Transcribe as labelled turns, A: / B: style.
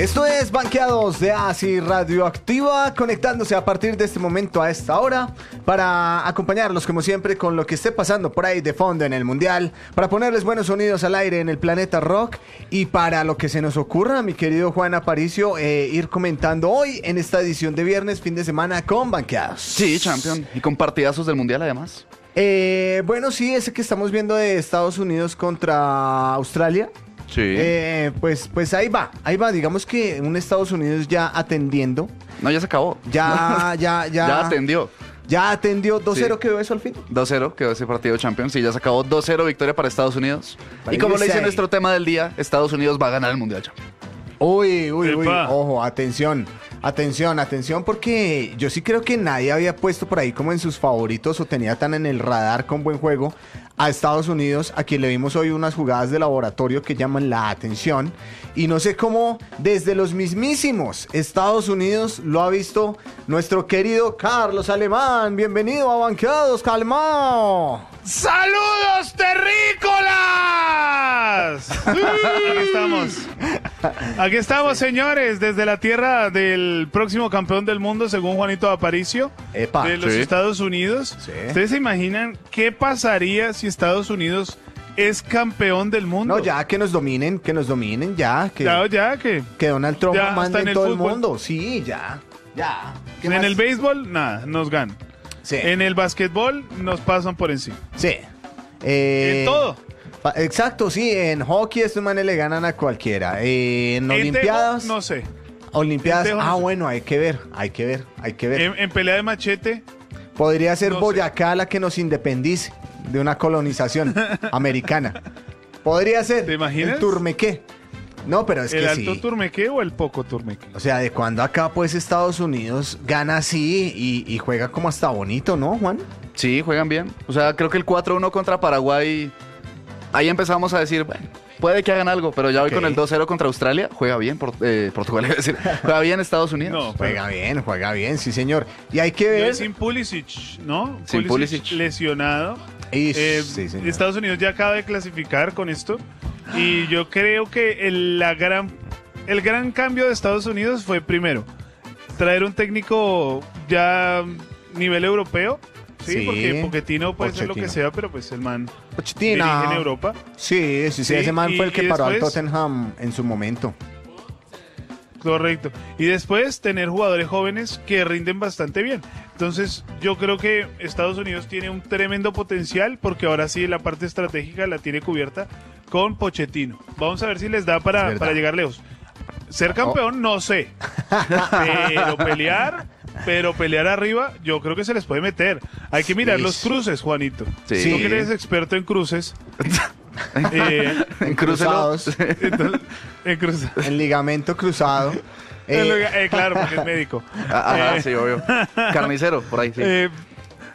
A: Esto es Banqueados de ASI Radioactiva, conectándose a partir de este momento a esta hora para acompañarlos como siempre con lo que esté pasando por ahí de fondo en el Mundial, para ponerles buenos sonidos al aire en el planeta rock y para lo que se nos ocurra, mi querido Juan Aparicio, ir comentando hoy en esta edición de viernes, fin de semana con Banqueados.
B: Sí, champion, y con partidazos del Mundial además.
A: Bueno, sí, ese que estamos viendo de Estados Unidos contra Australia.
B: Sí.
A: Pues ahí va, digamos que un Estados Unidos ya atendiendo.
B: No, ya se acabó.
A: Ya
B: atendió.
A: Ya atendió 2-0,
B: Sí.
A: quedó eso al fin.
B: 2-0 quedó ese partido Champions. Sí, ya se acabó 2-0 victoria para Estados Unidos.
A: Para
B: Y como le dice
A: USA.
B: nuestro tema del día, Estados Unidos va a ganar el Mundial Champions.
A: Uy,
C: Epa.
A: ojo, atención, porque yo sí creo que nadie había puesto por ahí como en sus favoritos o tenía tan en el radar con buen juego a Estados Unidos, a quien le vimos hoy unas jugadas de laboratorio que llaman la atención, y no sé cómo desde los mismísimos Estados Unidos lo ha visto nuestro querido Carlos Alemán. Bienvenido a Banqueados, calmao.
C: ¡Saludos, terrícolas! Aquí estamos, señores, desde la tierra del próximo campeón del mundo, según Juanito Aparicio,
A: Epa.
C: de los
B: Sí.
C: Estados Unidos.
A: Sí.
C: ¿Ustedes se imaginan qué pasaría si Estados Unidos es campeón del mundo?
A: No, ya que nos dominen, ya, que...
C: Ya, que
A: Que Donald Trump
C: Ya,
A: mande
C: hasta en
A: en
C: el
A: todo el
C: fútbol.
A: mundo. Sí, ya. ¿Qué
C: en
A: más?
C: el béisbol, nada, nos ganan.
A: Sí.
C: En el básquetbol, nos pasan por encima.
A: Sí.
C: En todo.
A: Exacto, sí. En hockey estos manes le ganan a cualquiera. En
C: En
A: Olimpiadas.
C: tejo, no sé.
A: Olimpiadas.
C: en tejo, no sé.
A: Bueno, hay que ver.
C: En pelea de machete,
A: Podría ser
C: no sé.
A: Boyacá la que nos independice de una colonización americana. Podría ser.
C: ¿Te imaginas?
A: El Turmequé. No, pero es
C: ¿el
A: que
C: alto
A: sí.
C: turmeque o el poco turmeque?
A: O sea, de cuando acá pues Estados Unidos gana así y juega como hasta bonito, ¿no, Juan?
B: Sí, juegan bien. O sea, creo que el 4-1 contra Paraguay, ahí empezamos a decir, bueno, puede que hagan algo, pero ya hoy
A: Ok.
B: con el 2-0 contra Australia, juega bien Portugal, es decir, juega bien Estados Unidos.
C: No, pero
A: Juega bien, sí señor. Y hay que
C: y hoy
A: ver...
C: sin Pulisic, ¿no?
B: Sin Pulisic.
C: lesionado.
A: Sí, señor.
C: Estados Unidos ya acaba de clasificar con esto. Y yo creo que el gran cambio de Estados Unidos fue primero traer un técnico ya nivel europeo. Sí,
A: Sí.
C: porque Pochettino puede ser lo que
A: Pochettino.
C: sea, pero pues el man
A: Pochettino.
C: dirige en Europa.
A: Sí,
C: Sí,
A: ese man fue el que
C: y
A: paró al
C: después-
A: Tottenham en su momento.
C: Correcto. Y después tener jugadores jóvenes que rinden bastante bien. Entonces, yo creo que Estados Unidos tiene un tremendo potencial porque ahora sí la parte estratégica la tiene cubierta con Pochettino. Vamos a ver si les da
A: Es
C: para
A: verdad.
C: llegar lejos. Ser campeón, no sé. Pero pelear arriba, yo creo que se les puede meter. Hay que mirar
A: Sí.
C: los cruces, Juanito.
B: Sí.
C: Tú que eres experto en cruces.
B: En Crucelo.
A: Cruzados,
C: Entonces, en cruces.
A: en ligamento cruzado.
C: Claro, porque es médico.
B: Ajá, sí, obvio. Carnicero, por ahí, sí.